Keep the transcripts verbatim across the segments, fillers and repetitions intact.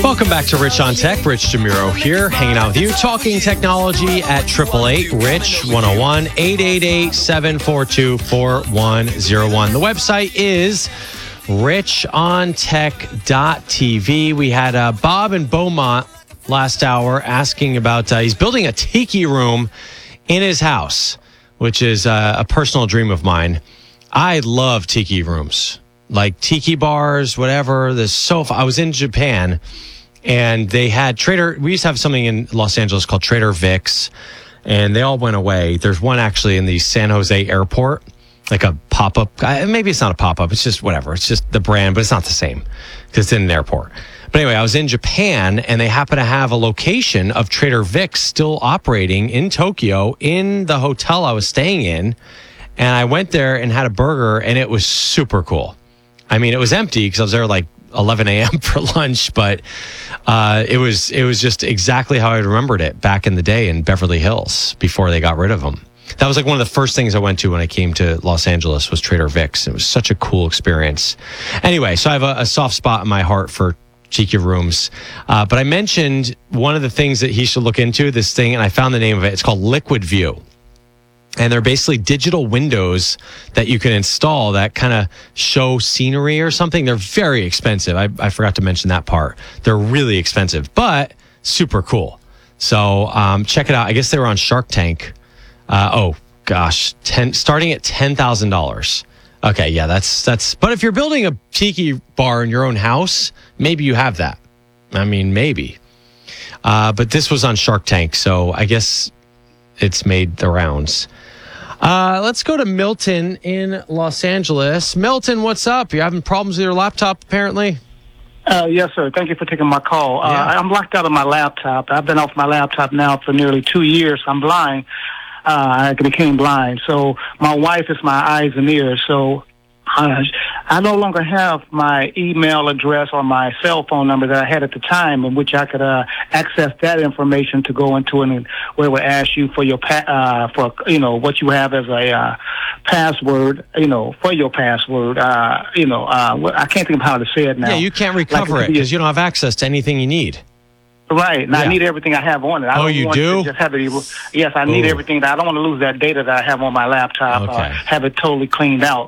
Welcome back to Rich on Tech. Rich DeMuro here, hanging out with you, talking technology at eight eight eight, RICH one oh one, eight eight eight, seven four two, four one oh one. The website is rich on tech dot t v. We had uh, Bob in Beaumont last hour asking about, uh, he's building a tiki room in his house, which is uh, a personal dream of mine. I love tiki rooms, like tiki bars, whatever. There's so I was in Japan, and they had Trader. We used to have something in Los Angeles called Trader Vic's, and they all went away. There's one actually in the San Jose airport, like a pop-up. Maybe it's not a pop-up. It's just whatever. It's just the brand, but it's not the same because it's in an airport. But anyway, I was in Japan, and they happen to have a location of Trader Vic's still operating in Tokyo in the hotel I was staying in. And I went there and had a burger, and it was super cool. I mean, it was empty because I was there like eleven a.m. for lunch, but uh, it was it was just exactly how I remembered it back in the day in Beverly Hills before they got rid of them. That was like one of the first things I went to when I came to Los Angeles was Trader Vic's. It was such a cool experience. Anyway, so I have a, a soft spot in my heart for tiki rooms. Uh, but I mentioned one of the things that he should look into, this thing, and I found the name of it. It's called Liquid View. And they're basically digital windows that you can install that kind of show scenery or something. They're very expensive. I, I forgot to mention that part. They're really expensive, but super cool. So um, check it out. I guess they were on Shark Tank. Uh, oh, gosh, ten, starting at ten thousand dollars. Okay, yeah, that's, that's, but if you're building a tiki bar in your own house, maybe you have that. I mean, maybe. Uh, but this was on Shark Tank, so I guess it's made the rounds. Uh, let's go to Milton in Los Angeles. Milton, what's up? You're having problems with your laptop, apparently? Uh, yes, sir. Thank you for taking my call. Uh, Yeah. I'm locked out of my laptop. I've been off my laptop now for nearly two years. I'm blind. Uh, I became blind. So my wife is my eyes and ears. So uh, I no longer have my email address or my cell phone number that I had at the time, in which I could uh, access that information to go into it, and where it would ask you for your pa- uh, for you know what you have as a uh, password, you know, for your password. Uh, you know, uh, I can't think of how to say it now. Yeah, you can't recover Like, it because you don't have access to anything you need. Right, and Yeah. I need everything I have on it. I Oh, don't you want do? To just have it. Yes, I need Ooh. everything. That I don't want to lose that data that I have on my laptop. Okay. Uh, have it totally cleaned out.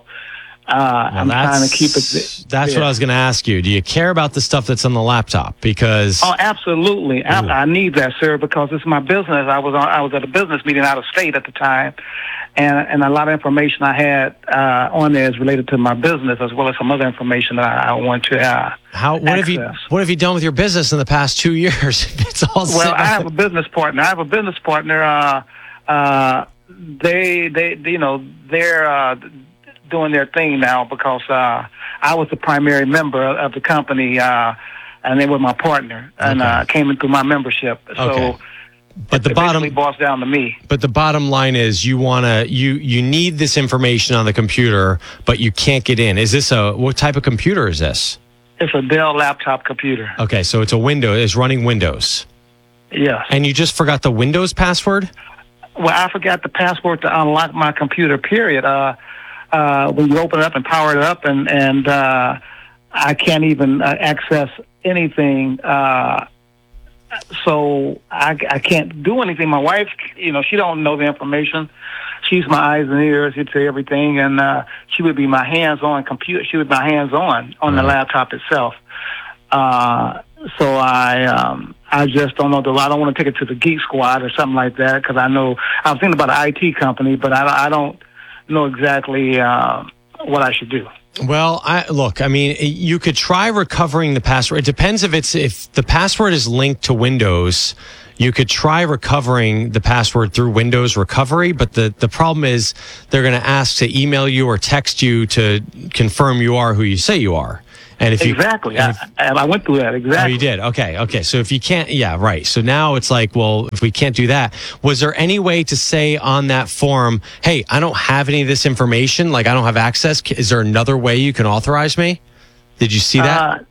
Uh, Well, I'm trying to that's- keep it. That's yeah. what I was going to ask you. Do you care about the stuff that's on the laptop? Because Oh, absolutely. I, I need that, sir, because it's my business. I was on, I was at a business meeting out of state at the time, and and a lot of information I had uh, on there is related to my business, as well as some other information that I, I want to. Uh, how what have you access. what have you done with your business in the past two years? It's all Well, sitting I on- have a business partner. I have a business partner. Uh, uh, they, they, you know, they're uh, doing their thing now because uh, I was the primary member of the company, uh, and they were my partner, and Okay. uh, came into my membership. So, Okay. But the it bottom basically boils down to me. But the bottom line is you want to you you need this information on the computer, but you can't get in. Is this a what type of computer is this? It's a Dell laptop computer. Okay, so it's a Windows, it's running Windows. Yes. And you just forgot the Windows password? Well, I forgot the password to unlock my computer, period. Uh, uh, when you open it up and power it up, and, and uh, I can't even uh, access anything. Uh, so I, I can't do anything. My wife, you know, she don't know the information. She's my eyes and ears. She'd say everything, and uh, she would be my hands-on computer. She would be my hands-on on the Right. laptop itself. Uh, so I, um, I just don't know. The, I don't want to take it to the Geek Squad or something like that because I know I was thinking about an I T company, but I, I don't know exactly uh, what I should do. Well, I look, I mean, you could try recovering the password. It depends if it's if the password is linked to Windows, you could try recovering the password through Windows Recovery, but the, the problem is they're going to ask to email you or text you to confirm you are who you say you are. And if you Exactly. and I, if- I went through that. Exactly. Oh, you did? Okay. Okay. So if you can't, yeah, right. So now it's like, well, if we can't do that, was there any way to say on that form, hey, I don't have any of this information, like I don't have access? Is there another way you can authorize me? Did you see that? Uh,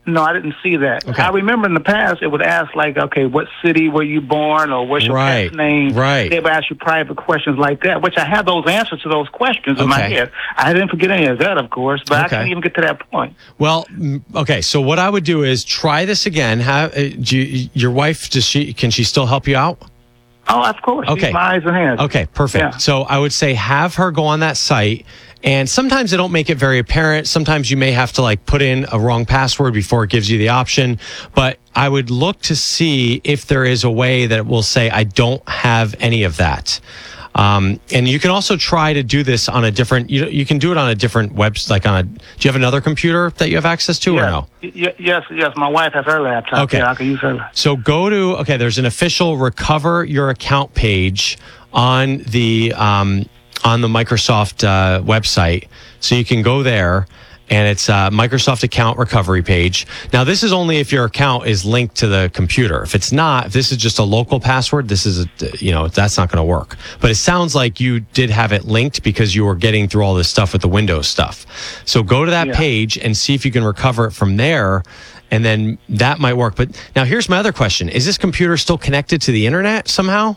No, I didn't see that. Okay. I remember in the past it would ask like, okay, what city were you born, or what's your Right, past name? right. They would ask you private questions like that, which I had those answers to those questions in my Okay. head. I didn't forget any of that, of course, but I Okay. couldn't even get to that point. Well, mm, okay. So what I would do is try this again. Have uh, do you, your wife? Does she? Can she still help you out? Oh, of course. Okay. She's my eyes and hands. Okay, perfect. Yeah. So I would say have her go on that site. And sometimes they don't make it very apparent. Sometimes you may have to like put in a wrong password before it gives you the option. But I would look to see if there is a way that it will say, I don't have any of that. Um, and you can also try to do this on a different, you, you can do it on a different website, like on a, do you have another computer that you have access to or Yes. no? Y- yes, yes. My wife has her laptop. Okay. Yeah, I can use her. So go to, okay, there's an official recover your account page on the, um, on the Microsoft uh, website. So you can go there and it's a Microsoft account recovery page. Now, this is only if your account is linked to the computer. If it's not, if this is just a local password, this is, a, you know, that's not going to work. But it sounds like you did have it linked because you were getting through all this stuff with the Windows stuff. So go to that Yeah. page and see if you can recover it from there. And then that might work. But now here's my other question. Is this computer still connected to the internet somehow?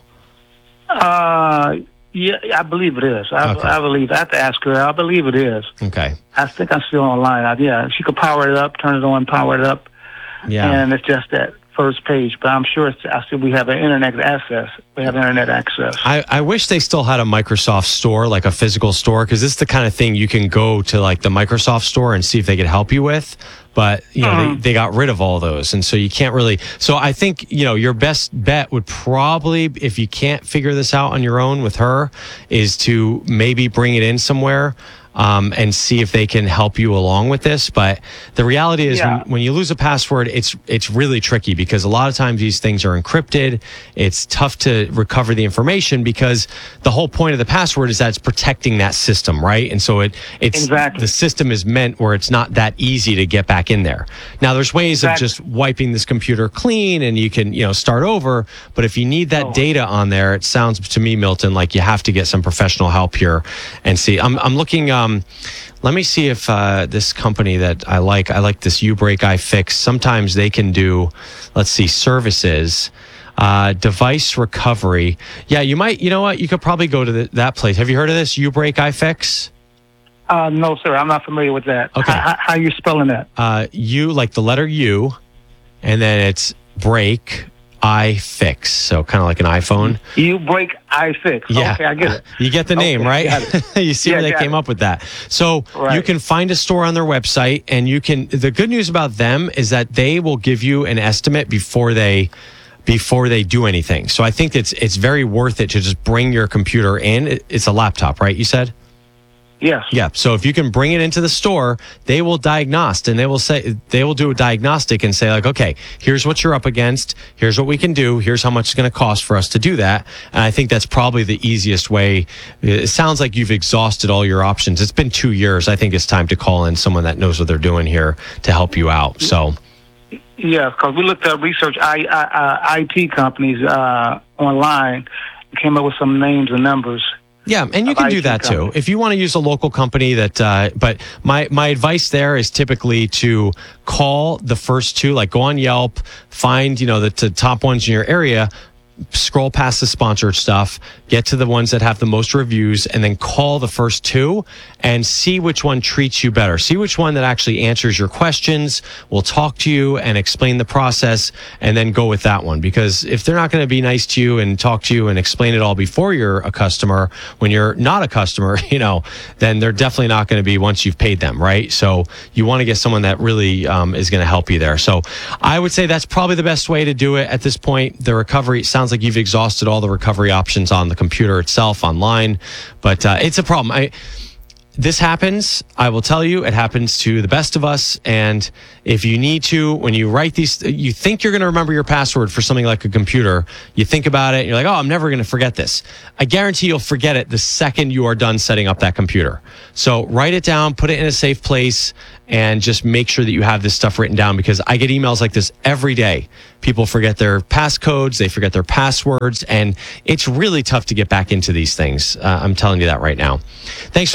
Uh, yeah, I believe it is. I, Okay. I believe. I have to ask her. I believe it is. Okay. I think I'm still online. I, yeah, she could power it up, turn it on, power it up, Yeah. and it's just that first page. But I'm sure it's, I still we have an internet access. We have internet access. I, I wish they still had a Microsoft store, like a physical store, because this is the kind of thing you can go to like the Microsoft store and see if they could help you with. But, you know, Mhm. they, they got rid of all those. And so you can't really. So I think, you know, your best bet would probably, if you can't figure this out on your own with her, is to maybe bring it in somewhere. Um, and see if they can help you along with this. But the reality is, Yeah. when, when you lose a password, it's it's really tricky because a lot of times these things are encrypted. It's tough to recover the information because the whole point of the password is that it's protecting that system, right? And so it it's Exactly. the system is meant where it's not that easy to get back in there. Now, there's ways Exactly. of just wiping this computer clean, and you can you know start over. But if you need that Oh. data on there, it sounds to me, Milton, like you have to get some professional help here and see. I'm I'm looking. Um, let me see if uh, this company that I like, I like this U-Break iFix. Sometimes they can do, let's see, services, uh, device recovery. Yeah, you might, you know what? You could probably go to the, that place. Have you heard of this U-Break iFix? Uh, no, sir. I'm not familiar with that. Okay. How, how are you spelling that? Uh, U, like the letter U, and then it's break iFix. So kind of like an iPhone. You break, I fix. Yeah. Okay, I get it. You get the name, Okay, right? got You see Yeah, where they got came it. up with that. So you Right. can find a store on their website, and you can. The good news about them is that they will give you an estimate before they before they do anything. So I think it's it's very worth it to just bring your computer in. It- It's a laptop, right? You said. Yes. Yeah. So if you can bring it into the store, they will diagnose and they will say, they will do a diagnostic and say like, okay, here's what you're up against. Here's what we can do. Here's how much it's going to cost for us to do that. And I think that's probably the easiest way. It sounds like you've exhausted all your options. It's been two years. I think it's time to call in someone that knows what they're doing here to help you out. So Yeah, because we looked up research I, I, uh, I T companies uh, online and came up with some names and numbers. yeah, and you Of can do I T that too. companies. If you want to use a local company that, uh, but my, my advice there is typically to call the first two, like go on Yelp, find, you know, the, the top ones in your area, scroll past the sponsored stuff, get to the ones that have the most reviews, and then call the first two and see which one treats you better. See which one that actually answers your questions, will talk to you and explain the process, and then go with that one. Because if they're not going to be nice to you and talk to you and explain it all before you're a customer, when you're not a customer, you know, then they're definitely not going to be once you've paid them, right? So you want to get someone that really um, is going to help you there. So I would say that's probably the best way to do it at this point. The recovery, it sounds like you've exhausted all the recovery options on the computer itself online, but uh, it's a problem. I, this happens. I will tell you, it happens to the best of us. And if you need to, when you write these, you think you're going to remember your password for something like a computer. You think about it, and you're like, oh, I'm never going to forget this. I guarantee you'll forget it the second you are done setting up that computer. So write it down, put it in a safe place, and just make sure that you have this stuff written down, because I get emails like this every day. People forget their passcodes, they forget their passwords, and it's really tough to get back into these things. Uh, I'm telling you that right now. Thanks for the call, Milton.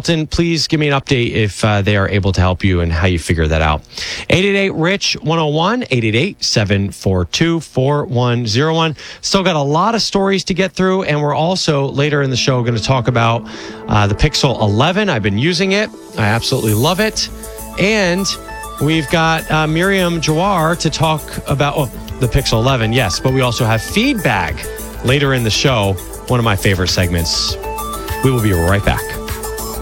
Hilton, please give me an update if uh, they are able to help you and how you figure that out. eight eight eight, R I C H, one oh one, eight eight eight, seven four two, four one oh one. Still got a lot of stories to get through, and we're also, later in the show, going to talk about uh, the Pixel eleven. I've been using it. I absolutely love it. And we've got uh, Miriam Jawar to talk about oh, the Pixel eleven, yes, but we also have feedback later in the show, one of my favorite segments. We will be right back.